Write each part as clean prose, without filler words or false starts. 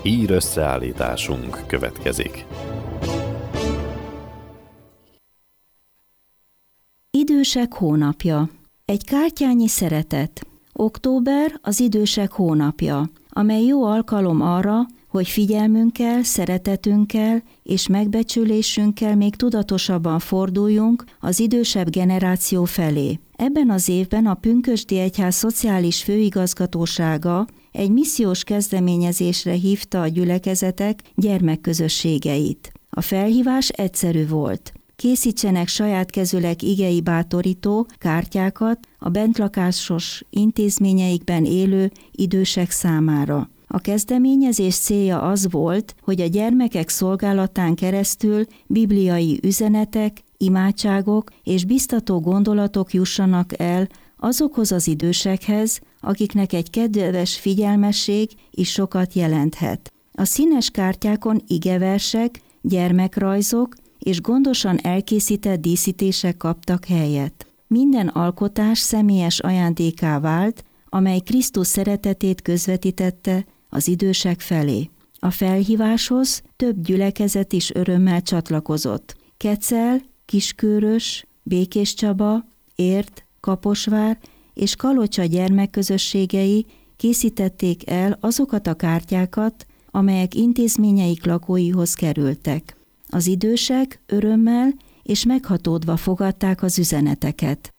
Hír összeállításunk következik. Idősek hónapja. Egy kártyányi szeretet. Október az idősek hónapja, amely jó alkalom arra, hogy figyelmünkkel, szeretetünkkel és megbecsülésünkkel még tudatosabban forduljunk az idősebb generáció felé. Ebben az évben a Pünkösdi Egyház Szociális Főigazgatósága egy missziós kezdeményezésre hívta a gyülekezetek gyermekközösségeit. A felhívás egyszerű volt. Készítsenek saját kezűleg igei bátorító kártyákat a bentlakásos intézményeikben élő idősek számára. A kezdeményezés célja az volt, hogy a gyermekek szolgálatán keresztül bibliai üzenetek, imádságok és biztató gondolatok jussanak el azokhoz az idősekhez, akiknek egy kedves figyelmesség is sokat jelenthet. A színes kártyákon igeversek, gyermekrajzok és gondosan elkészített díszítések kaptak helyet. Minden alkotás személyes ajándékká vált, amely Krisztus szeretetét közvetítette az idősek felé. A felhíváshoz több gyülekezet is örömmel csatlakozott. Kecel, Kiskőrös, Békéscsaba, Érd, Kaposvár és Kalocsa gyermekközösségei készítették el azokat a kártyákat, amelyek intézményeik lakóihoz kerültek. Az idősek örömmel és meghatódva fogadták az üzeneteket.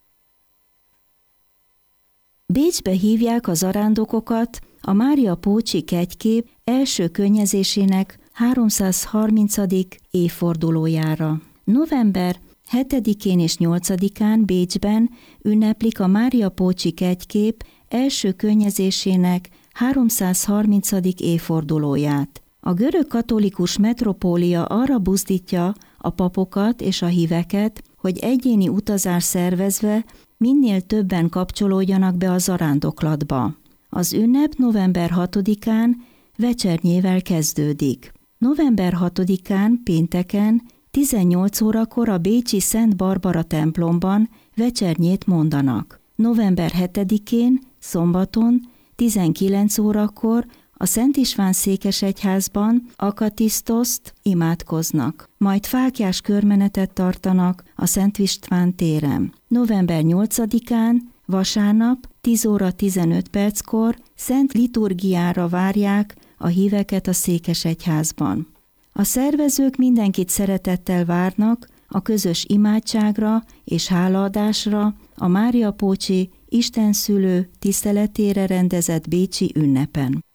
Bécsbe hívják a zarándokokat a Mária Pócsi Kegykép első könnyezésének 330. évfordulójára. November 7-én és 8-án Bécsben ünneplik a Mária Pócsi Kegykép első könnyezésének 330. évfordulóját. A görög katolikus metropólia arra buzdítja a papokat és a híveket, hogy egyéni utazás szervezve minél többen kapcsolódjanak be a zarándoklatba. Az ünnep november 6-án vecsernyével kezdődik. November 6-án pénteken 18 órakor a bécsi Szent Barbara templomban vecsernyét mondanak. November 7-én szombaton 19 órakor a Szent István székesegyházban akatisztoszt imádkoznak, majd fáklyás körmenetet tartanak a Szent István téren. November 8-án, vasárnap 10 óra 15 perckor szent liturgiára várják a híveket a székesegyházban. A szervezők mindenkit szeretettel várnak a közös imádságra és hálaadásra a Mária Pócsi Istenszülő tiszteletére rendezett bécsi ünnepen.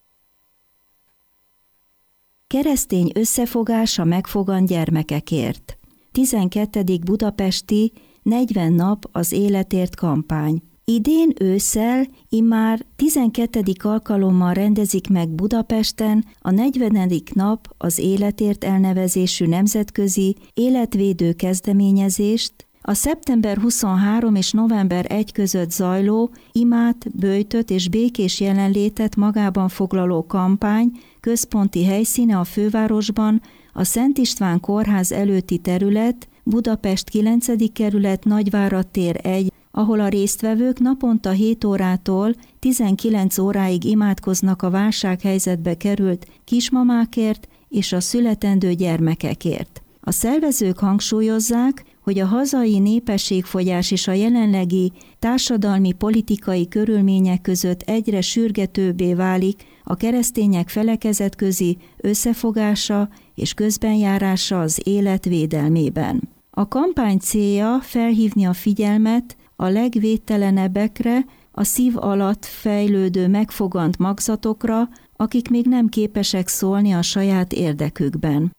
Keresztény összefogás a megfogant gyermekekért. 12. budapesti 40 nap az életért kampány. Idén ősszel immár 12. alkalommal rendezik meg Budapesten a 40. nap az életért elnevezésű nemzetközi életvédő kezdeményezést, a szeptember 23 és november 1 között zajló imát, böjtöt és békés jelenlétet magában foglaló kampány központi helyszíne a fővárosban a Szent István kórház előtti terület, Budapest 9. kerület, Nagyvárad tér 1, ahol a résztvevők naponta 7 órától 19 óráig imádkoznak a válsághelyzetbe került kismamákért és a születendő gyermekekért. A szervezők hangsúlyozzák, hogy a hazai népességfogyás és a jelenlegi társadalmi-politikai körülmények között egyre sürgetőbbé válik a keresztények felekezetközi összefogása és közbenjárása az élet védelmében. A kampány célja felhívni a figyelmet a legvédtelenebbekre, a szív alatt fejlődő megfogant magzatokra, akik még nem képesek szólni a saját érdekükben.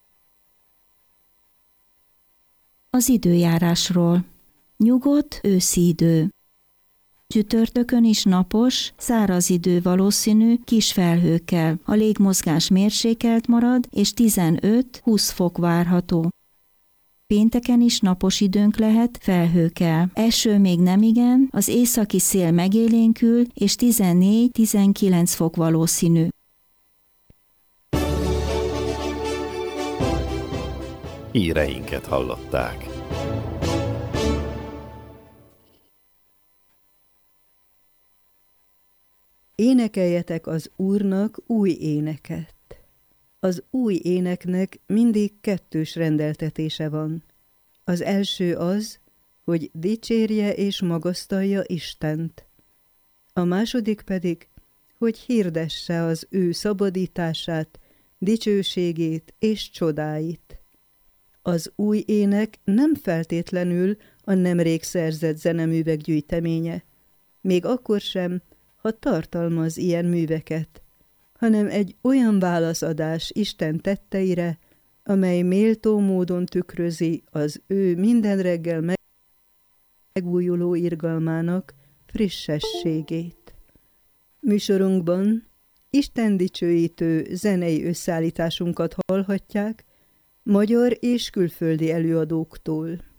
Az időjárásról. Nyugodt őszi idő. Csütörtökön is napos, száraz idő valószínű, kis felhőkkel. A légmozgás mérsékelt marad, és 15-20 fok várható. Pénteken is napos időnk lehet, felhőkkel. Eső még nemigen, az északi szél megélénkül, és 14-19 fok valószínű. Híreinket hallották. Énekeljetek az Úrnak új éneket. Az új éneknek mindig kettős rendeltetése van. Az első az, hogy dicsérje és magasztalja Istent. A második pedig, hogy hirdesse az ő szabadítását, dicsőségét és csodáit. Az új ének nem feltétlenül a nemrég szerzett zeneművek gyűjteménye, még akkor sem, ha tartalmaz ilyen műveket, hanem egy olyan válaszadás Isten tetteire, amely méltó módon tükrözi az ő minden reggel megújuló irgalmának frissességét. Műsorunkban Isten dicsőítő zenei összeállításunkat hallhatják magyar és külföldi előadóktól.